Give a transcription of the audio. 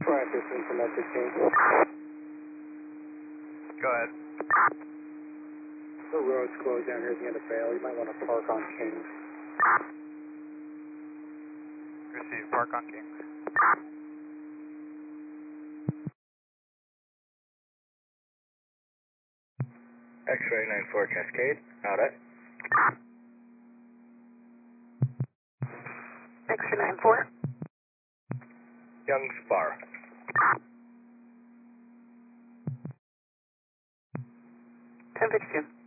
15 from Message King. Go ahead. The road's closed down here at the end of Vale. You might want to park on Kings. Receive, park on Kings. X-ray 94 Cascade, out at. X-ray 94. Young Spar. 1052.